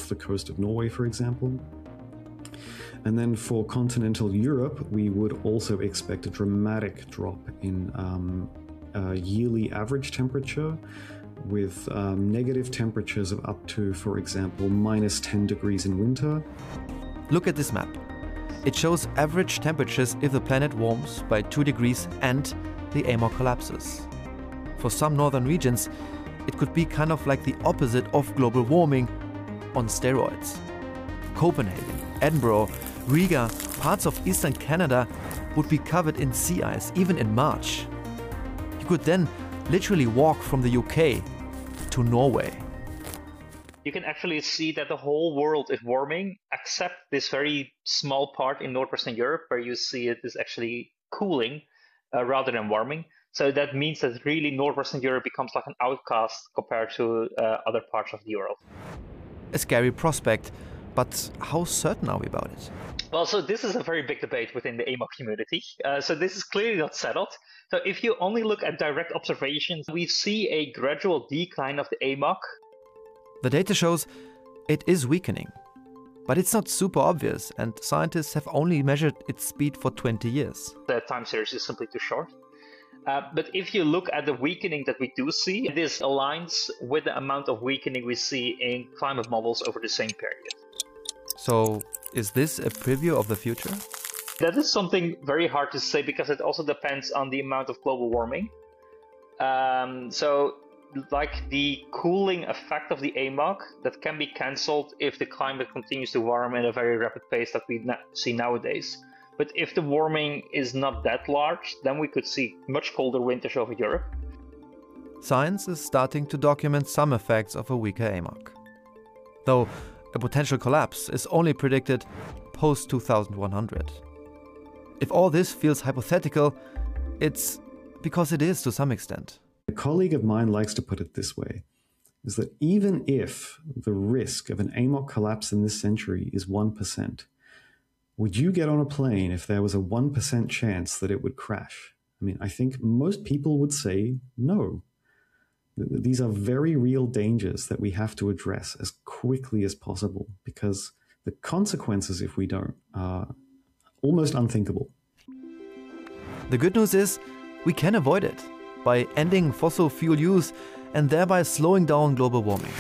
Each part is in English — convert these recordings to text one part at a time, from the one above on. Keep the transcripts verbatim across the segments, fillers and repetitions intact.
off the coast of Norway, for example. And then for continental Europe, we would also expect a dramatic drop in um, uh, yearly average temperature, with um, negative temperatures of up to, for example, minus ten degrees in winter. Look at this map. It shows average temperatures if the planet warms by two degrees and the A M O C collapses. For some northern regions, it could be kind of like the opposite of global warming on steroids. Copenhagen, Edinburgh, Riga, parts of eastern Canada would be covered in sea ice, even in March. You could then literally walk from the U K to Norway. You can actually see that the whole world is warming, except this very small part in northwestern Europe where you see it is actually cooling uh, rather than warming. So that means that really northwestern Europe becomes like an outcast compared to uh, other parts of the world. A scary prospect, but how certain are we about it? Well, so this is a very big debate within the A M O C community. Uh, so this is clearly not settled. So if you only look at direct observations, we see a gradual decline of the A M O C. The data shows it is weakening, but it's not super obvious, and scientists have only measured its speed for twenty years. The time series is simply too short. Uh, but if you look at the weakening that we do see, this aligns with the amount of weakening we see in climate models over the same period. So, is this a preview of the future? That is something very hard to say because it also depends on the amount of global warming. Um, so, like the cooling effect of the A M O C, that can be cancelled if the climate continues to warm at a very rapid pace that we na- see nowadays. But if the warming is not that large, then we could see much colder winters over Europe. Science is starting to document some effects of a weaker A M O C. Though a potential collapse is only predicted post two thousand one hundred. If all this feels hypothetical, it's because it is to some extent. A colleague of mine likes to put it this way, is that even if the risk of an A M O C collapse in this century is one percent, would you get on a plane if there was a one percent chance that it would crash? I mean, I think most people would say no. These are very real dangers that we have to address as quickly as possible because the consequences if we don't are almost unthinkable. The good news is we can avoid it by ending fossil fuel use and thereby slowing down global warming.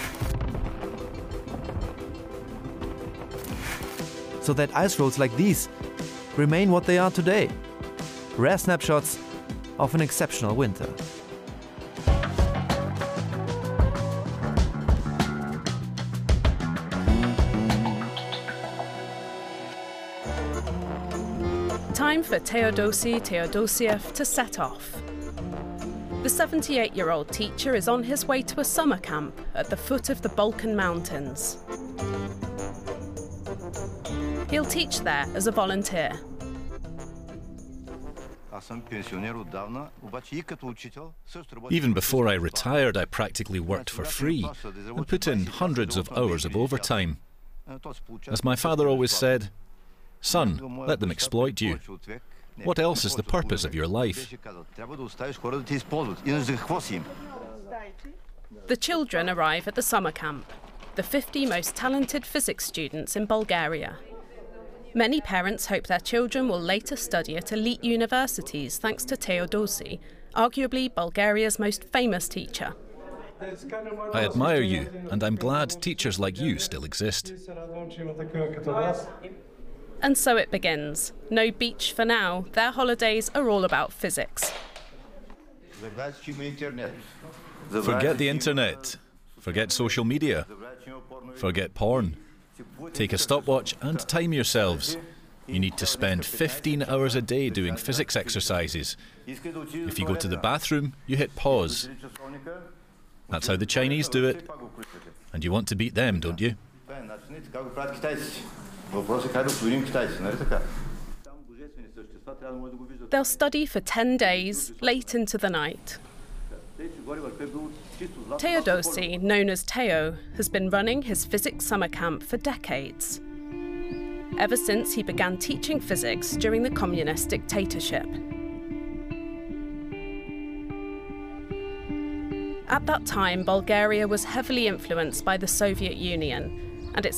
So that ice roads like these remain what they are today, rare snapshots of an exceptional winter. Time for Teodosi Teodosiev to set off. The seventy-eight-year-old teacher is on his way to a summer camp at the foot of the Balkan Mountains. He'll teach there as a volunteer. Even before I retired, I practically worked for free and put in hundreds of hours of overtime. As my father always said, "Son, let them exploit you. What else is the purpose of your life?" The children arrive at the summer camp, the fifty most talented physics students in Bulgaria. Many parents hope their children will later study at elite universities thanks to Teodosi, arguably Bulgaria's most famous teacher. I admire you, and I'm glad teachers like you still exist. And so it begins. No beach for now. Their holidays are all about physics. Forget the internet. Forget social media. Forget porn. Take a stopwatch and time yourselves. You need to spend fifteen hours a day doing physics exercises. If you go to the bathroom, you hit pause. That's how the Chinese do it. And you want to beat them, don't you? They'll study for ten days, late into the night. Teodosi, known as Teo, has been running his physics summer camp for decades. Ever since he began teaching physics during the communist dictatorship. At that time, Bulgaria was heavily influenced by the Soviet Union,